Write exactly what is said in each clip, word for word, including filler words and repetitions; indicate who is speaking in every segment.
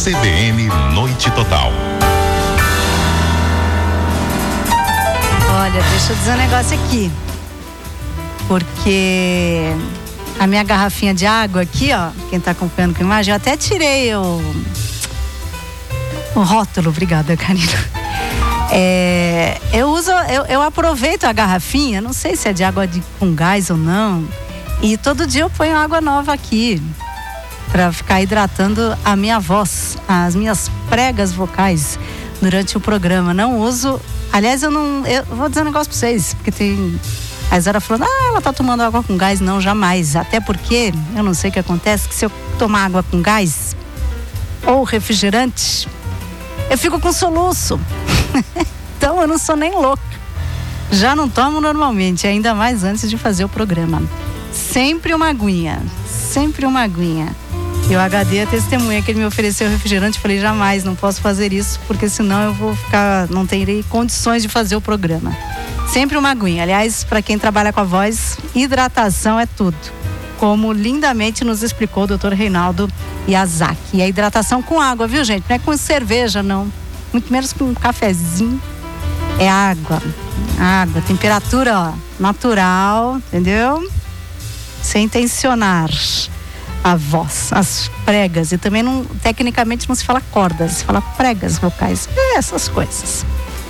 Speaker 1: C B N Noite Total.
Speaker 2: Olha, deixa eu dizer um negócio aqui. Porque a minha garrafinha de água aqui, ó, quem tá acompanhando com a imagem, eu até tirei o, o rótulo, obrigada, Karina. É, eu uso, eu, eu aproveito a garrafinha, não sei se é de água de, com gás ou não, e todo dia eu ponho água nova aqui para ficar hidratando a minha voz, as minhas pregas vocais durante o programa. Não uso, aliás, eu não, eu vou dizer um negócio para vocês, porque tem a Zara falando, ah, ela tá tomando água com gás. Não, jamais, até porque eu não sei o que acontece, que se eu tomar água com gás ou refrigerante, eu fico com soluço. Então eu não sou nem louca. Já não tomo normalmente, ainda mais antes de fazer o programa. Sempre uma aguinha, sempre uma aguinha. E o H D é testemunha que ele me ofereceu refrigerante. Falei, jamais, não posso fazer isso, porque senão eu vou ficar, não terei condições de fazer o programa. Sempre uma aguinha. Aliás, para quem trabalha com a voz, hidratação é tudo. Como lindamente nos explicou o doutor Reinaldo Yazaki. E a hidratação com água, viu, gente? Não é com cerveja, não. Muito menos com um cafezinho. É água. Água, temperatura, ó, natural, entendeu? Sem tensionar a voz, as pregas. E também, não, tecnicamente, não se fala cordas, se fala pregas vocais. É, essas coisas.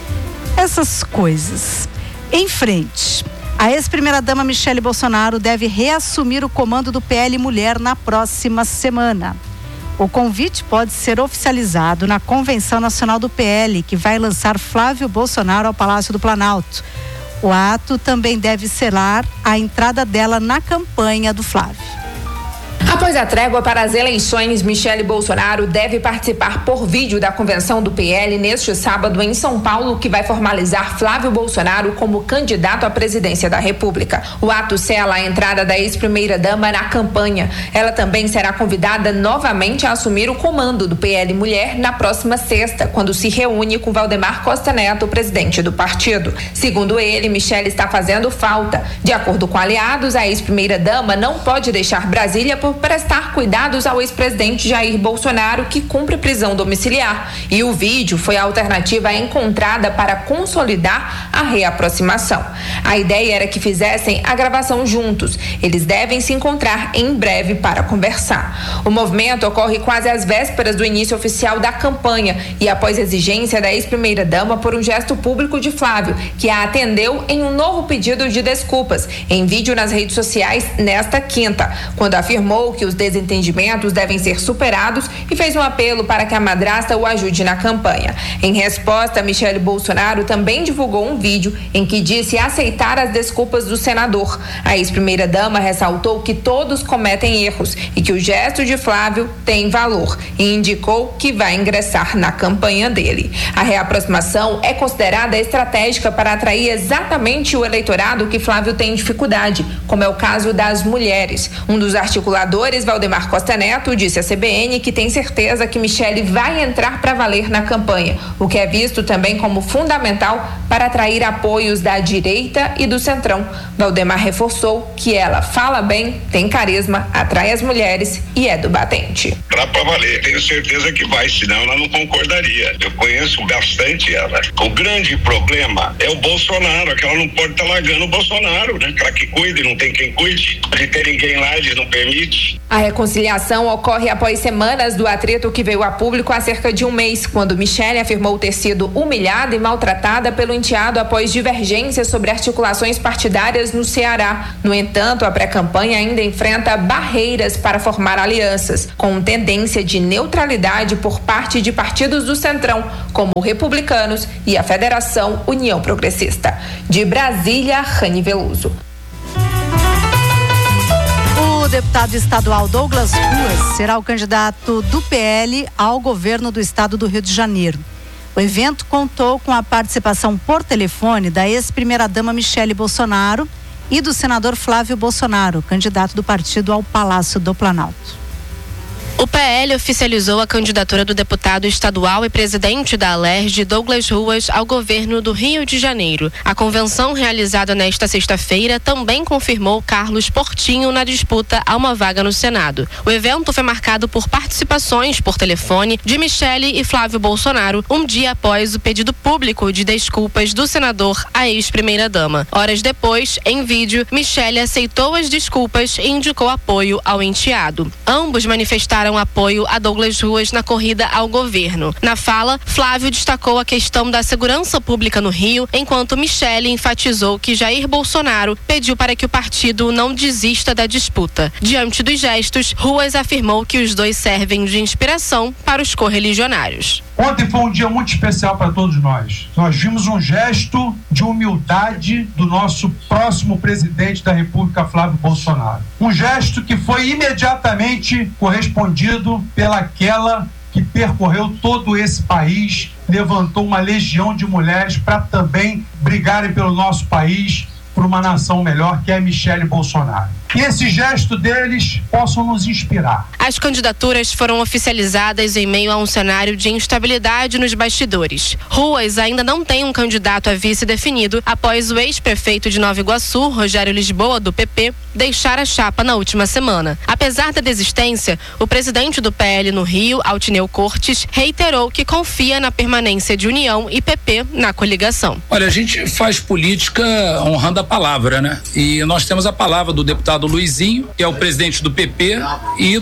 Speaker 2: Essas coisas. Em frente, a ex-primeira-dama Michele Bolsonaro deve reassumir o comando do P L Mulher na próxima semana. O convite pode ser oficializado na Convenção Nacional do P L, que vai lançar Flávio Bolsonaro ao Palácio do Planalto. O ato também deve selar a entrada dela na campanha do Flávio.
Speaker 3: Após a trégua para as eleições, Michele Bolsonaro deve participar por vídeo da convenção do P L neste sábado em São Paulo, que vai formalizar Flávio Bolsonaro como candidato à presidência da República. O ato sela a entrada da ex-primeira-dama na campanha. Ela também será convidada novamente a assumir o comando do P L Mulher na próxima sexta, quando se reúne com Valdemar Costa Neto, presidente do partido. Segundo ele, Michele está fazendo falta. De acordo com aliados, a ex-primeira-dama não pode deixar Brasília por prestar cuidados ao ex-presidente Jair Bolsonaro, que cumpre prisão domiciliar. E o vídeo foi a alternativa encontrada para consolidar a reaproximação. A ideia era que fizessem a gravação juntos. Eles devem se encontrar em breve para conversar. O movimento ocorre quase às vésperas do início oficial da campanha e após exigência da ex-primeira-dama por um gesto público de Flávio, que a atendeu em um novo pedido de desculpas, em vídeo nas redes sociais nesta quinta, quando afirmou que os desentendimentos devem ser superados e fez um apelo para que a madrasta o ajude na campanha. Em resposta, Michele Bolsonaro também divulgou um vídeo em que disse aceitar as desculpas do senador. A ex-primeira-dama ressaltou que todos cometem erros e que o gesto de Flávio tem valor e indicou que vai ingressar na campanha dele. A reaproximação é considerada estratégica para atrair exatamente o eleitorado que Flávio tem dificuldade, como é o caso das mulheres. Um dos articuladores, Valdemar Costa Neto, disse à C B N que tem certeza que Michele vai entrar para valer na campanha, o que é visto também como fundamental para atrair apoios da direita e do centrão. Valdemar reforçou que ela fala bem, tem carisma, atrai as mulheres e é do batente.
Speaker 4: Pra, pra valer, tenho certeza que vai, senão ela não concordaria. Eu conheço bastante ela. O grande problema é o Bolsonaro, que ela não pode estar tá largando o Bolsonaro, né? Ela que cuide, não tem quem cuide. De ter ninguém lá, eles não permitem.
Speaker 3: A reconciliação ocorre após semanas do atrito que veio a público há cerca de um mês, quando Michele afirmou ter sido humilhada e maltratada pelo enteado após divergências sobre articulações partidárias no Ceará. No entanto, a pré-campanha ainda enfrenta barreiras para formar alianças, com tendência de neutralidade por parte de partidos do Centrão, como Republicanos e a Federação União Progressista. De Brasília, Rani Veloso.
Speaker 2: O deputado estadual Douglas Ruas será o candidato do P L ao governo do estado do Rio de Janeiro. O evento contou com a participação por telefone da ex-primeira-dama Michele Bolsonaro e do senador Flávio Bolsonaro, candidato do partido ao Palácio do Planalto.
Speaker 5: O P L oficializou a candidatura do deputado estadual e presidente da Alerj, Douglas Ruas, ao governo do Rio de Janeiro. A convenção realizada nesta sexta-feira também confirmou Carlos Portinho na disputa a uma vaga no Senado. O evento foi marcado por participações por telefone de Michele e Flávio Bolsonaro, um dia após o pedido público de desculpas do senador à ex-primeira-dama. Horas depois, em vídeo, Michele aceitou as desculpas e indicou apoio ao enteado. Ambos manifestaram apoio a Douglas Ruas na corrida ao governo. Na fala, Flávio destacou a questão da segurança pública no Rio, enquanto Michele enfatizou que Jair Bolsonaro pediu para que o partido não desista da disputa. Diante dos gestos, Ruas afirmou que os dois servem de inspiração para os correligionários.
Speaker 6: Ontem foi um dia muito especial para todos nós. Nós vimos um gesto de humildade do nosso próximo presidente da República, Flávio Bolsonaro. Um gesto que foi imediatamente correspondido pelaquela que percorreu todo esse país, levantou uma legião de mulheres para também brigarem pelo nosso país, por uma nação melhor, que é Michele Bolsonaro. Que esse gesto deles possam nos inspirar.
Speaker 5: As candidaturas foram oficializadas em meio a um cenário de instabilidade nos bastidores. Ruas ainda não tem um candidato a vice definido após o ex-prefeito de Nova Iguaçu, Rogério Lisboa, do P P, deixar a chapa na última semana. Apesar da desistência, o presidente do P L no Rio, Altineu Cortes, reiterou que confia na permanência de União e P P na coligação.
Speaker 7: Olha, a gente faz política honrando a palavra, né? E nós temos a palavra do deputado Luizinho, que é o presidente do P P, e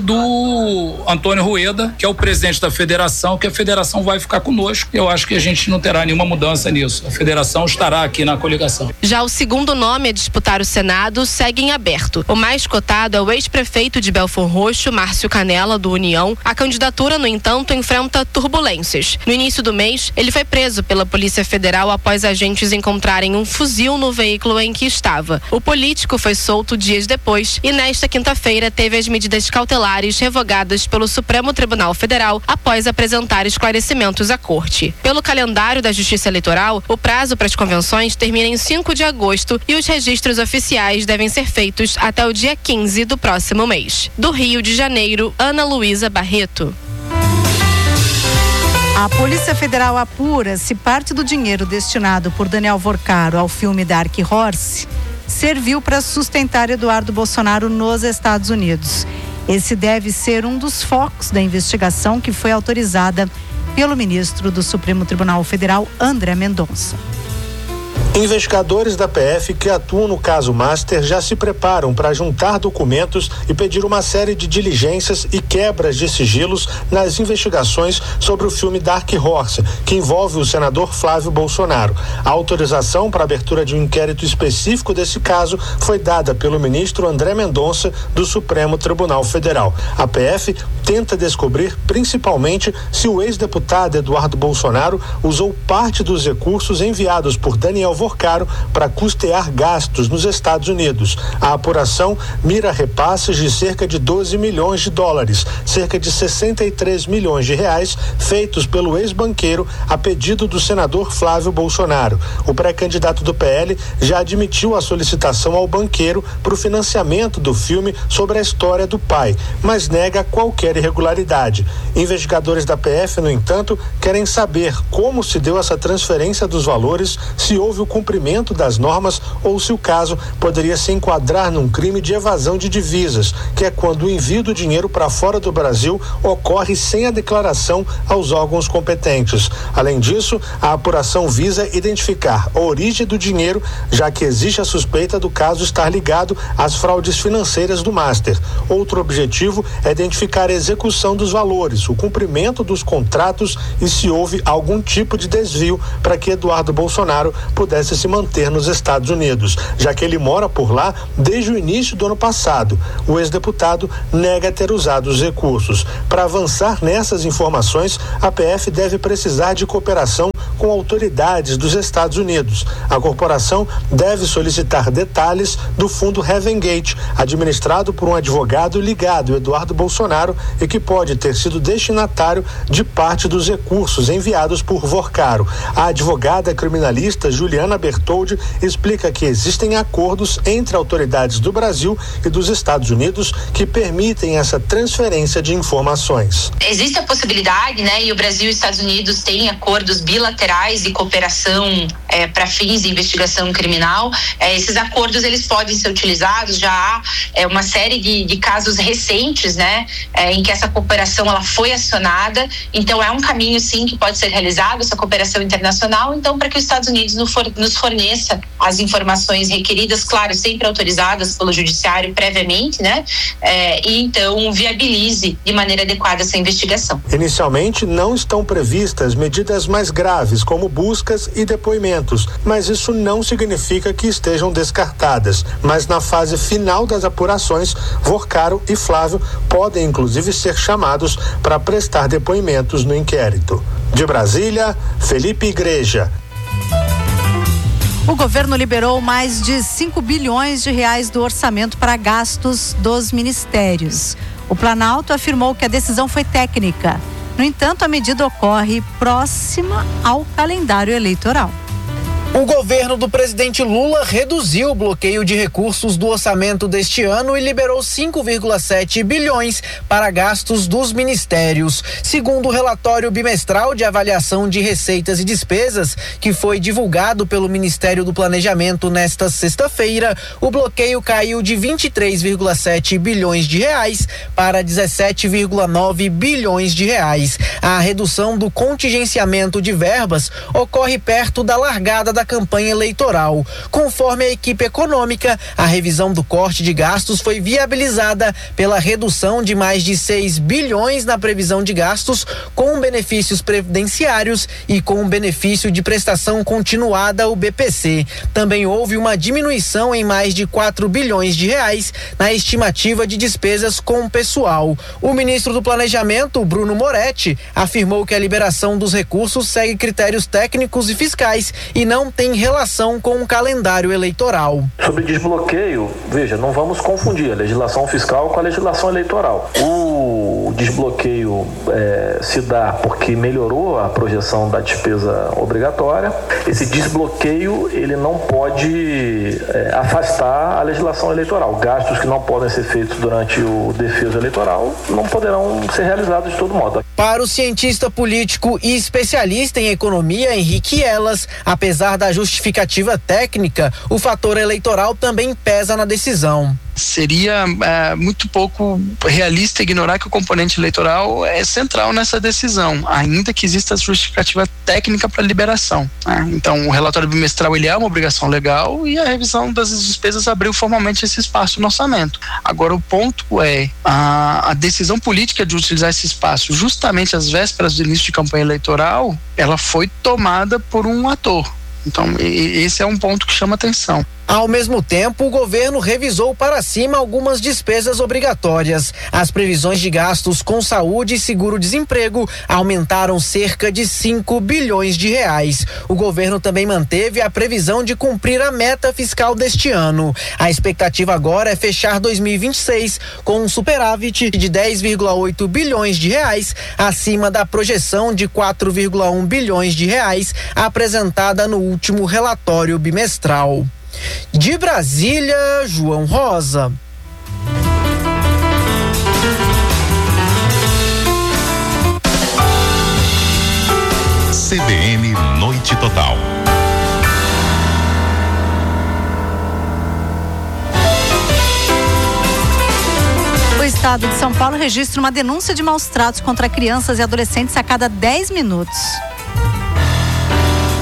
Speaker 7: do Antônio Rueda, que é o presidente da federação, que a federação vai ficar conosco. Eu acho que a gente não terá nenhuma mudança nisso. A federação estará aqui na coligação.
Speaker 5: Já o segundo nome a disputar o Senado segue em aberto. O mais cotado é o ex-prefeito de Belfor Roxo, Márcio Canella, do União. A candidatura, no entanto, enfrenta turbulências. No início do mês, ele foi preso pela Polícia Federal após agentes encontrarem um fuzil no veículo em que estava. O político foi solto dias depois e nesta quinta-feira teve as medidas cautelares revogadas pelo Supremo Tribunal Federal após apresentar esclarecimentos à Corte. Pelo calendário da Justiça Eleitoral, o prazo para as convenções termina em cinco de agosto e os registros oficiais devem ser feitos até o dia quinze do próximo mês. Do Rio de Janeiro, Ana Luísa Barreto.
Speaker 2: A Polícia Federal apura se parte do dinheiro destinado por Daniel Vorcaro ao filme Dark Horse serviu para sustentar Eduardo Bolsonaro nos Estados Unidos. Esse deve ser um dos focos da investigação que foi autorizada pelo ministro do Supremo Tribunal Federal, André Mendonça.
Speaker 8: Investigadores da P F que atuam no caso Master já se preparam para juntar documentos e pedir uma série de diligências e quebras de sigilos nas investigações sobre o filme Dark Horse, que envolve o senador Flávio Bolsonaro. A autorização para a abertura de um inquérito específico desse caso foi dada pelo ministro André Mendonça, do Supremo Tribunal Federal. A P F tenta descobrir principalmente se o ex-deputado Eduardo Bolsonaro usou parte dos recursos enviados por Daniel Vorcaro para custear gastos nos Estados Unidos. A apuração mira repasses de cerca de doze milhões de dólares, cerca de sessenta e três milhões de reais, feitos pelo ex-banqueiro a pedido do senador Flávio Bolsonaro. O pré-candidato do P L já admitiu a solicitação ao banqueiro para o financiamento do filme sobre a história do pai, mas nega qualquer irregularidade. Investigadores da P F, no entanto, querem saber como se deu essa transferência dos valores, se houve o cumprimento das normas ou se o caso poderia se enquadrar num crime de evasão de divisas, que é quando o envio do dinheiro para fora do Brasil ocorre sem a declaração aos órgãos competentes. Além disso, a apuração visa identificar a origem do dinheiro, já que existe a suspeita do caso estar ligado às fraudes financeiras do Master. Outro objetivo é identificar a execução dos valores, o cumprimento dos contratos e se houve algum tipo de desvio para que Eduardo Bolsonaro pudesse se manter nos Estados Unidos, já que ele mora por lá desde o início do ano passado. O ex-deputado nega ter usado os recursos. Para avançar nessas informações, a P F deve precisar de cooperação com autoridades dos Estados Unidos. A corporação deve solicitar detalhes do fundo Heaven Gate, administrado por um advogado ligado, Eduardo Bolsonaro, e que pode ter sido destinatário de parte dos recursos enviados por Vorcaro. A advogada criminalista Juliana Bertoldi explica que existem acordos entre autoridades do Brasil e dos Estados Unidos que permitem essa transferência de informações.
Speaker 9: Existe a possibilidade, né, e o Brasil e os Estados Unidos têm acordos bilaterais de cooperação é, para fins de investigação criminal. É, esses acordos eles podem ser utilizados. Já há é, uma série de, de casos recentes, né, é, em que essa cooperação ela foi acionada. Então é um caminho sim que pode ser realizado essa cooperação internacional. Então para que os Estados Unidos nos forneça as informações requeridas, claro, sempre autorizadas pelo judiciário previamente, né, é, e então viabilize de maneira adequada essa investigação.
Speaker 8: Inicialmente não estão previstas medidas mais graves como buscas e depoimentos, mas isso não significa que estejam descartadas. Mas na fase final das apurações, Vorcaro e Flávio podem inclusive ser chamados para prestar depoimentos no inquérito. De Brasília, Felipe Igreja.
Speaker 2: O governo liberou mais de cinco bilhões de reais do orçamento para gastos dos ministérios. O Planalto afirmou que a decisão foi técnica. No entanto, a medida ocorre próxima ao calendário eleitoral.
Speaker 10: O governo do presidente Lula reduziu o bloqueio de recursos do orçamento deste ano e liberou cinco vírgula sete bilhões para gastos dos ministérios. Segundo o relatório bimestral de avaliação de receitas e despesas, que foi divulgado pelo Ministério do Planejamento nesta sexta-feira, o bloqueio caiu de vinte e três vírgula sete bilhões de reais para dezessete vírgula nove bilhões de reais. A redução do contingenciamento de verbas ocorre perto da largada da campanha eleitoral. Conforme a equipe econômica, a revisão do corte de gastos foi viabilizada pela redução de mais de seis bilhões na previsão de gastos com benefícios previdenciários e com benefício de prestação continuada, o B P C. Também houve uma diminuição em mais de quatro bilhões de reais na estimativa de despesas com o pessoal. O ministro do Planejamento, Bruno Moretti, afirmou que a liberação dos recursos segue critérios técnicos e fiscais e não tem relação com o calendário eleitoral.
Speaker 11: Sobre desbloqueio, veja, não vamos confundir a legislação fiscal com a legislação eleitoral. O desbloqueio é, se dá porque melhorou a projeção da despesa obrigatória. Esse desbloqueio, ele não pode é, afastar a legislação eleitoral. Gastos que não podem ser feitos durante o defeso eleitoral não poderão ser realizados de todo modo.
Speaker 10: Para o cientista político e especialista em economia, Henrique Elas, apesar da justificativa técnica, o fator eleitoral também pesa na decisão.
Speaker 12: Seria é, muito pouco realista ignorar que o componente eleitoral é central nessa decisão, ainda que exista a justificativa técnica para a liberação. Né? Então, o relatório bimestral ele é uma obrigação legal e a revisão das despesas abriu formalmente esse espaço no orçamento. Agora, o ponto é a, a decisão política de utilizar esse espaço justamente às vésperas do início de campanha eleitoral, ela foi tomada por um ator. Então, esse é um ponto que chama atenção.
Speaker 10: Ao mesmo tempo, o governo revisou para cima algumas despesas obrigatórias. As previsões de gastos com saúde e seguro-desemprego aumentaram cerca de cinco bilhões de reais. O governo também manteve a previsão de cumprir a meta fiscal deste ano. A expectativa agora é fechar dois mil e vinte e seis com um superávit de dez vírgula oito bilhões de reais, acima da projeção de quatro vírgula um bilhões de reais apresentada no último relatório bimestral. De Brasília, João Rosa.
Speaker 1: C B N Noite Total.
Speaker 2: O estado de São Paulo registra uma denúncia de maus tratos contra crianças e adolescentes a cada dez minutos.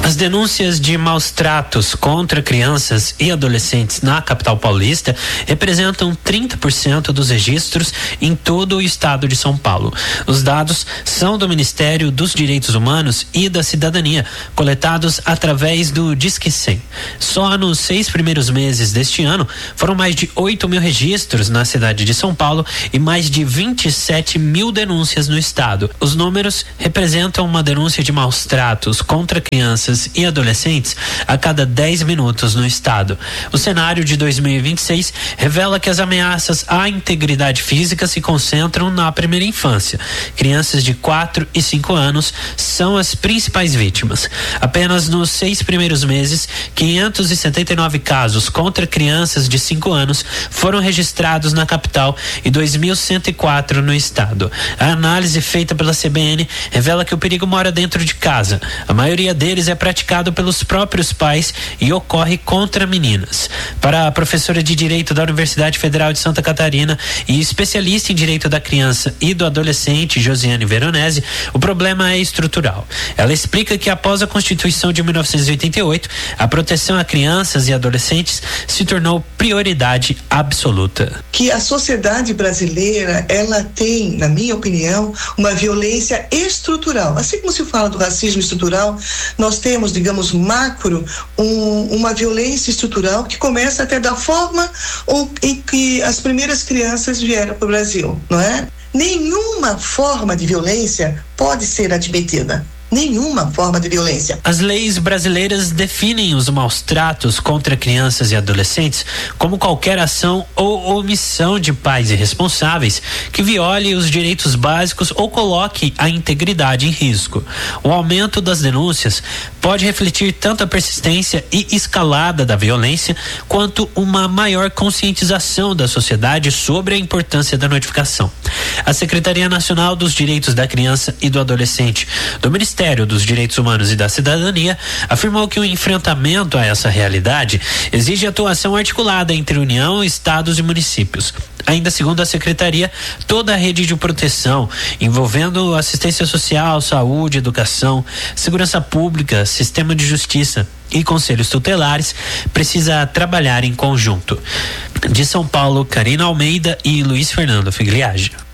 Speaker 13: As denúncias de maus tratos contra crianças e adolescentes na capital paulista representam trinta por cento dos registros em todo o estado de São Paulo. Os dados são do Ministério dos Direitos Humanos e da Cidadania, coletados através do Disque cem. Só nos seis primeiros meses deste ano foram mais de oito mil registros na cidade de São Paulo e mais de vinte e sete mil denúncias no estado. Os números representam uma denúncia de maus tratos contra crianças e adolescentes a cada dez minutos no estado. O cenário de dois mil e vinte e seis revela que as ameaças à integridade física se concentram na primeira infância. Crianças de quatro e cinco anos são as principais vítimas. Apenas nos seis primeiros meses, quinhentos e setenta e nove casos contra crianças de cinco anos foram registrados na capital e dois mil cento e quatro no estado. A análise feita pela C B N revela que o perigo mora dentro de casa. A maioria deles é praticado pelos próprios pais e ocorre contra meninas. Para a professora de Direito da Universidade Federal de Santa Catarina e especialista em Direito da Criança e do Adolescente, Josiane Veronese, o problema é estrutural. Ela explica que após a Constituição de mil novecentos e oitenta e oito, a proteção a crianças e adolescentes se tornou prioridade absoluta.
Speaker 14: Que a sociedade brasileira, ela tem, na minha opinião, uma violência estrutural. Assim como se fala do racismo estrutural, nós temos, digamos, macro, um, uma violência estrutural que começa até da forma em que as primeiras crianças vieram para o Brasil, não é? Nenhuma forma de violência pode ser admitida. Nenhuma forma de violência.
Speaker 13: As leis brasileiras definem os maus tratos contra crianças e adolescentes como qualquer ação ou omissão de pais irresponsáveis que viole os direitos básicos ou coloque a integridade em risco. O aumento das denúncias pode refletir tanto a persistência e escalada da violência quanto uma maior conscientização da sociedade sobre a importância da notificação. A Secretaria Nacional dos Direitos da Criança e do Adolescente do Ministério Ministério dos Direitos Humanos e da Cidadania afirmou que o enfrentamento a essa realidade exige atuação articulada entre União, estados e municípios. Ainda segundo a Secretaria, toda a rede de proteção, envolvendo assistência social, saúde, educação, segurança pública, sistema de justiça e conselhos tutelares, precisa trabalhar em conjunto. De São Paulo, Karina Almeida e Luiz Fernando Figliage.